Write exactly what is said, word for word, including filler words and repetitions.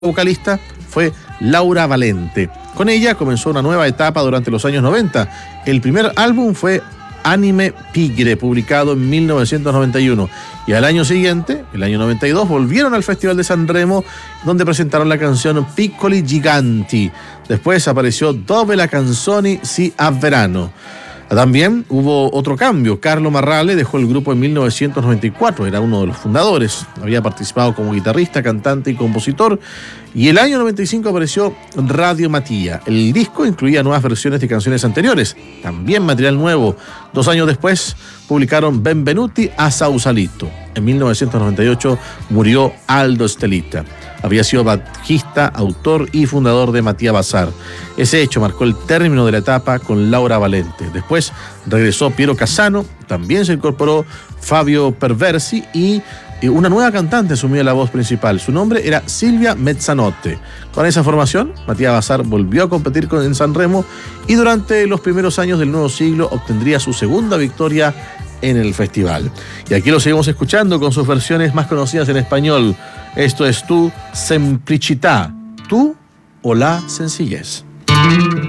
vocalista fue Laura Valente. Con ella comenzó una nueva etapa durante los años noventa. El primer álbum fue Anime Pigre, publicado en mil novecientos noventa y uno. Y al año siguiente, el año noventa y dos, volvieron al Festival de San Remo, donde presentaron la canción Piccoli Giganti. Después apareció Dove la canzoni si a verano. También hubo otro cambio. Carlo Marrale dejó el grupo en mil novecientos noventa y cuatro, era uno de los fundadores. Había participado como guitarrista, cantante y compositor. Y el año noventa y cinco apareció Radio Mattia. El disco incluía nuevas versiones de canciones anteriores, también material nuevo. Dos años después publicaron Benvenuti a Sausalito. En mil novecientos noventa y ocho murió Aldo Stellita. Había sido bajista, autor y fundador de Matías Bazar. Ese hecho marcó el término de la etapa con Laura Valente. Después regresó Piero Casano, también se incorporó Fabio Perversi y una nueva cantante asumió la voz principal. Su nombre era Silvia Mezzanotte. Con esa formación, Matías Bazar volvió a competir con, en San Remo y durante los primeros años del nuevo siglo obtendría su segunda victoria en el festival. Y aquí lo seguimos escuchando con sus versiones más conocidas en español. Esto es Tu Semplicità, tú o la sencillez.